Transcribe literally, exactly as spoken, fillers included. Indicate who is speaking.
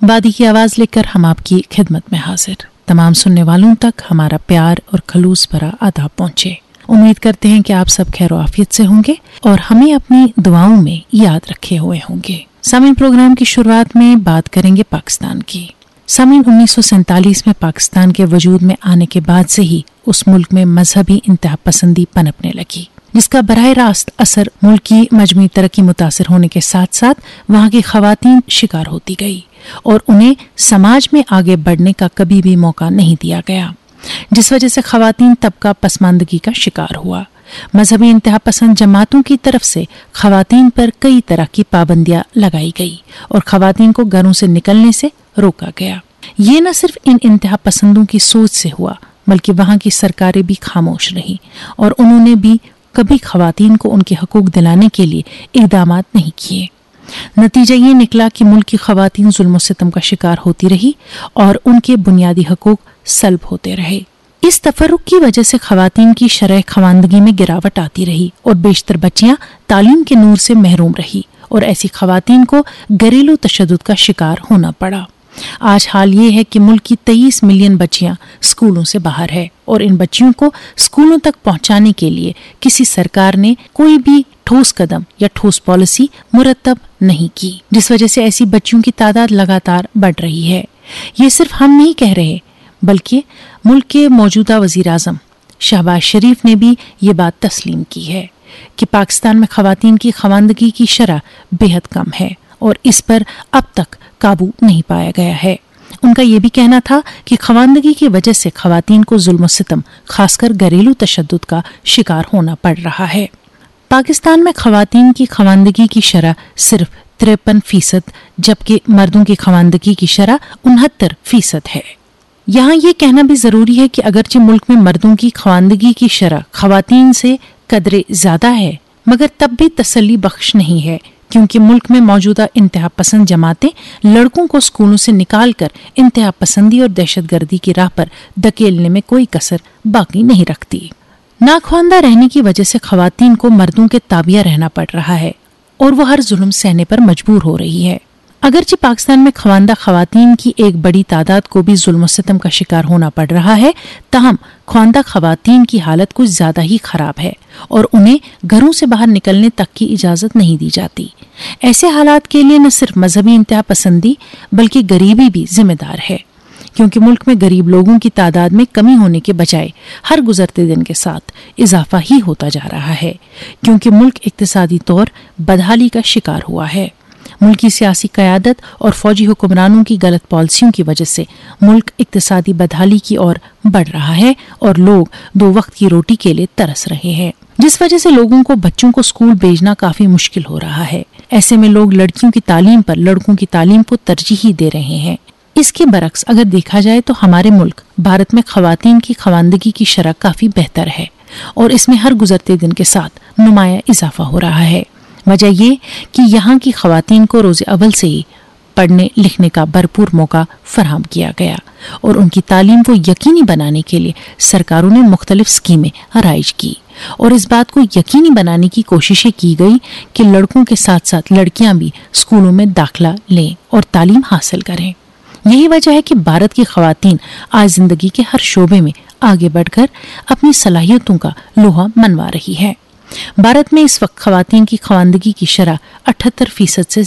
Speaker 1: वादी की आवाज लेकर हम आपकी खिदमत में हाजिर। तमाम सुनने वालों तक हमारा प्यार और खलूस भरा आदाब पहुंचे। उम्मीद करते हैं कि आप सब खैर आफियत से होंगे और हमें अपनी दुआओं में याद रखे हुए होंगे। सामीन, प्रोग्राम की शुरुआत में बात करेंगे पाकिस्तान की। सामीन, उन्नीस सौ सैंतालीस में पाकिस्तान के वजूद में आने के बाद से ही उस मुल्क में मजहबी इंतहा पसंदी पनपने लगी, जिसका बराह रास्त असर मुल्क की मजमूई तरक्की मुतासिर होने के साथ साथ वहाँ की खवातीन शिकार होती गई और उन्हें समाज में आगे बढ़ने का कभी भी मौका नहीं दिया गया, जिस वजह से खवातीन तबका पसमानदगी का शिकार हुआ। मजहबी इंतहा पसंद जमातों की तरफ से खवातीन पर कई तरह की पाबंदियां लगाई गई और खवातीन को घरों से निकलने से रोका गया। ये न सिर्फ इन इंतहा पसंदों की सोच से हुआ, बल्कि वहाँ की सरकारें भी खामोश रहीं और उन्होंने भी कभी खवातीन को उनके हकूक दिलाने के लिए इक़दामात नहीं किए। नतीजा ये निकला कि मुल्क की खवातीन जुल्म सितम का शिकार होती रही और उनके बुनियादी हकूक सल्ब होते रहे। इस तफर्रुक की वजह से खवातीन की शरह खवानदगी में गिरावट आती रही और बेशतर बच्चियां तालीम के नूर से महरूम रही और ऐसी खवातीन को घरेलू तशद्दुद का शिकार होना पड़ा। आज हाल ये है कि मुल्क की तेईस मिलियन बच्चियां स्कूलों से बाहर है और इन बच्चियों को स्कूलों तक पहुंचाने के लिए किसी सरकार ने कोई भी ठोस कदम या ठोस पॉलिसी मुरतब नहीं की, जिस वजह से ऐसी बच्चियों की तादाद लगातार बढ़ रही है। ये सिर्फ हम नहीं कह रहे, बल्कि मुल्क के मौजूदा वजीर आजम शहबाज शरीफ ने भी ये बात तस्लीम की है कि पाकिस्तान में खवातीन की खवानदगी की शरह बेहद कम है और इस पर अब तक काबू नहीं पाया गया है। उनका ये भी कहना था कि खवानदगी की वजह से खवातीन को जुल्म सितम, खासकर घरेलू तशद्दुद का शिकार होना पड़ रहा है। पाकिस्तान में खवातीन की खवानदगी की शरह सिर्फ तिरपन फीसद जबकि मर्दों की खवानदगी की शरह उनहत्तर फीसद है। यहाँ ये कहना भी जरूरी है कि अगरचे मुल्क में मर्दों की खवानदगी की शरह खवातीन से कदरे ज्यादा है, मगर तब भी तसल्ली बख्श नहीं है, क्योंकि मुल्क में मौजूदा इंतहा पसंद जमातें लड़कों को स्कूलों से निकालकर इंतहा पसंदी और दहशतगर्दी की राह पर धकेलने में कोई कसर बाकी नहीं रखती। नाख्वानदा रहने की वजह से खवातीन को मर्दों के ताबिया रहना पड़ रहा है और वो हर जुल्म सहने पर मजबूर हो रही है। अगरचे पाकिस्तान में खवानदा खवातीन की एक बड़ी तादाद को भी जुल्म सितम का शिकार होना पड़ रहा है, ताहम ख्वानदा खवातीन की हालत कुछ ज्यादा ही खराब है और उन्हें घरों से बाहर निकलने तक की इजाजत नहीं दी जाती। ऐसे हालात के लिए न सिर्फ मजहबी इंतहा पसंदी बल्कि गरीबी भी जिम्मेदार है, क्योंकि मुल्क में गरीब लोगों की तादाद में कमी होने के बजाय हर गुजरते दिन के साथ इजाफा ही होता जा रहा है, क्योंकि मुल्क इक्तिसादी तौर बदहाली का शिकार हुआ है। मुल्क की सियासी क़यादत और फौजी हुक्मरानों की गलत पॉलिसियों की वजह से मुल्क इक्तिसादी बदहाली की ओर बढ़ रहा है और लोग दो वक्त की रोटी के लिए तरस रहे हैं, जिस वजह से लोगों को बच्चों को स्कूल भेजना काफी मुश्किल हो रहा है। ऐसे में लोग लड़कियों की तालीम पर लड़कों की तालीम को तरजीह दे रहे हैं। इसके बरक्स अगर देखा जाए तो हमारे मुल्क भारत में खवातीन की खवानदगी की शरह काफी बेहतर है और इसमें हर गुजरते दिन के साथ नुमाया इजाफा हो रहा है। वजह ये कि यहाँ की खवातीन को रोज़े अव्वल से ही पढ़ने लिखने का भरपूर मौका फराहम किया गया और उनकी तालीम को यकीनी बनाने के लिए सरकारों ने मुख्तलिफ स्कीमें राइज की और इस बात को यकीनी बनाने की कोशिशें की गई कि लड़कों के साथ साथ लड़कियां भी स्कूलों में दाखिला लें और तालीम हासिल करें। यही वजह है कि भारत की खवातीन आज जिंदगी के हर शोबे में आगे बढ़कर अपनी सलाहियतों का लोहा मनवा रही है। भारत में इस वक्त खवातीन की खवानदगी की शरह अठहत्तर फीसद से